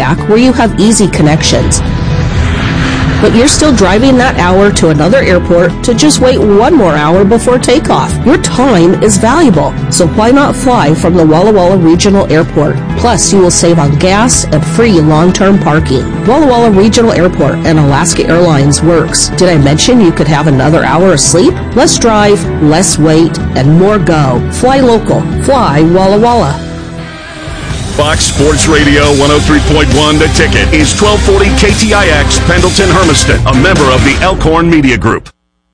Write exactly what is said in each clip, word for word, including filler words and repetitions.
SeaTac where you have easy connections. But you're still driving that hour to another airport to just wait one more hour before takeoff. Your time is valuable, so why not fly from the Walla Walla Regional Airport? Plus, you will save on gas and free long-term parking. Walla Walla Regional Airport and Alaska Airlines works. Did I mention you could have another hour of sleep? Less drive, less wait, and more go. Fly local. Fly Walla Walla. Fox Sports Radio one oh three point one The Ticket is twelve forty K T I X Pendleton Hermiston, a member of the Elkhorn Media Group.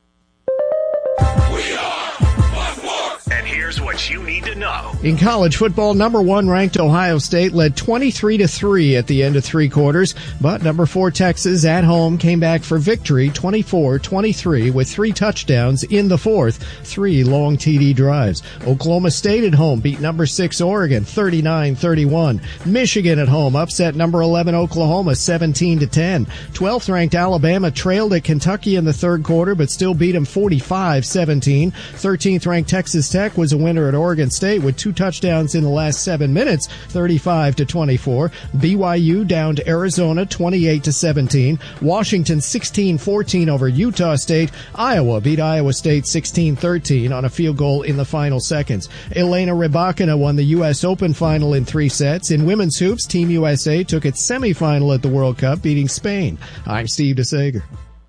We are Fox Sports. And here's what you need to know. In college football, number one ranked Ohio State led twenty-three to three at the end of three quarters, but number four Texas at home came back for victory twenty-four twenty-three with three touchdowns in the fourth, three long T D drives. Oklahoma State at home beat number six Oregon thirty-nine thirty-one. Michigan at home upset number eleven Oklahoma seventeen to ten. twelfth ranked Alabama trailed at Kentucky in the third quarter but still beat them forty-five seventeen. thirteenth ranked Texas Tech was a winner at Oregon State with two touchdowns in the last seven minutes, thirty-five to twenty-four. B Y U down to Arizona twenty-eight to seventeen. Washington sixteen fourteen over Utah State. Iowa beat Iowa State sixteen thirteen on a field goal in the final seconds. Elena Rybakina won the U S Open final in three sets. In women's hoops, Team U S A took its semifinal at the World Cup, beating Spain. I'm Steve DeSager.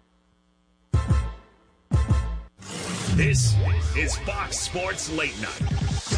This is Fox Sports Late Night.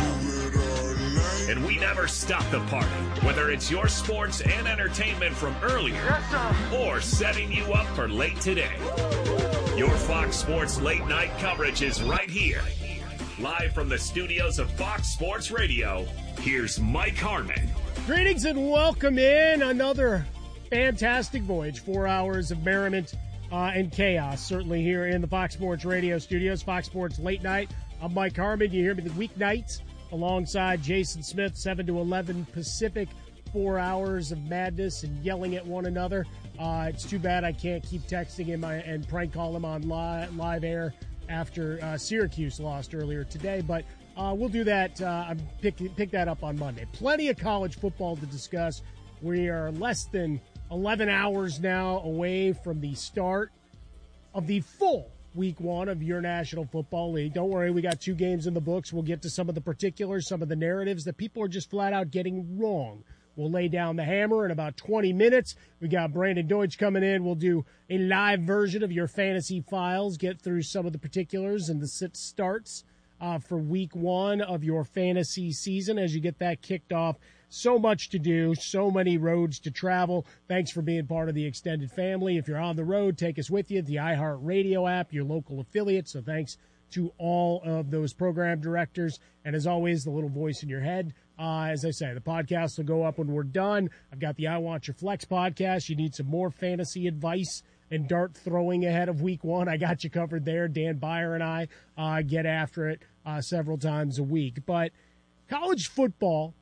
And we never stop the party, whether it's your sports and entertainment from earlier or setting you up for late today. Your Fox Sports Late Night coverage is right here. Live from the studios of Fox Sports Radio, here's Mike Harmon. Greetings and welcome in another fantastic voyage. Four hours of merriment uh, and chaos, certainly here in the Fox Sports Radio studios. Fox Sports Late Night. I'm Mike Harmon. You hear me the weeknights alongside Jason Smith, seven to eleven Pacific. Four hours of madness and yelling at one another. Uh, it's too bad I can't keep texting him and prank call him on live, live air after uh, Syracuse lost earlier today. But uh, we'll do that. Uh, I'm pick, pick that up on Monday. Plenty of college football to discuss. We are less than eleven hours now away from the start of the full week one of your National Football League. Don't worry, we got two games in the books. We'll get to some of the particulars, some of the narratives that people are just flat out getting wrong. We'll lay down the hammer in about twenty minutes. We got Brandon Deutsch coming in. We'll do a live version of your fantasy files, get through some of the particulars and the sit starts uh, for week one of your fantasy season as you get that kicked off. So much to do, so many roads to travel. Thanks for being part of the extended family. If you're on the road, take us with you. The iHeartRadio app, your local affiliate. So thanks to all of those program directors. And as always, the little voice in your head. Uh, as I say, the podcast will go up when we're done. I've got the I Want Your Flex podcast. You need some more fantasy advice and dart throwing ahead of week one. I got you covered there. Dan Beyer and I uh, get after it uh, several times a week. But college football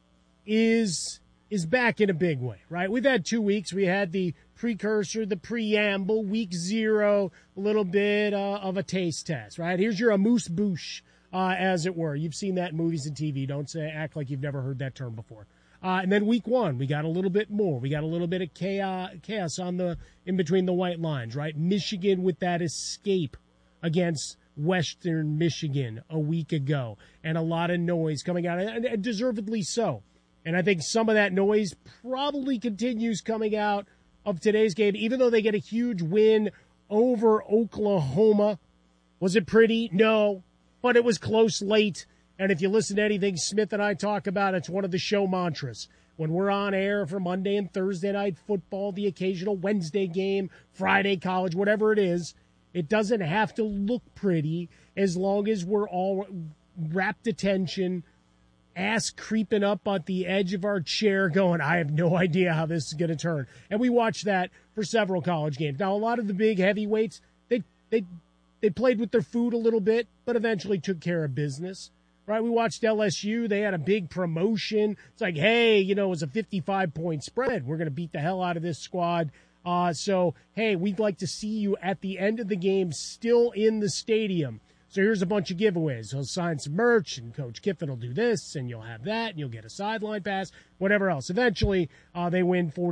is is back in a big way, right? We've had two weeks. We had the precursor, the preamble, week zero, a little bit uh, of a taste test, right? Here's your amuse bouche, uh, as it were. You've seen that in movies and T V. Don't say act like you've never heard that term before. Uh, and then week one, we got a little bit more. We got a little bit of chaos, chaos on the in between the white lines, right? Michigan with that escape against Western Michigan a week ago, and a lot of noise coming out, and, and deservedly so. And I think some of that noise probably continues coming out of today's game, even though they get a huge win over Oklahoma. Was it pretty? No, but it was close late. And if you listen to anything Smith and I talk about, it's one of the show mantras. When we're on air for Monday and Thursday night football, the occasional Wednesday game, Friday college, whatever it is, it doesn't have to look pretty as long as we're all rapt attention, ass creeping up at the edge of our chair going, I have no idea how this is going to turn. And we watched that for several college games. Now, a lot of the big heavyweights, they they they played with their food a little bit, but eventually took care of business. Right, we watched L S U. They had a big promotion. It's like, hey, you know, it was a fifty-five point spread. We're going to beat the hell out of this squad. Uh, so, hey, we'd like to see you at the end of the game still in the stadium. So here's a bunch of giveaways. He'll sign some merch, and Coach Kiffin will do this, and you'll have that, and you'll get a sideline pass, whatever else. Eventually, uh, they win forty.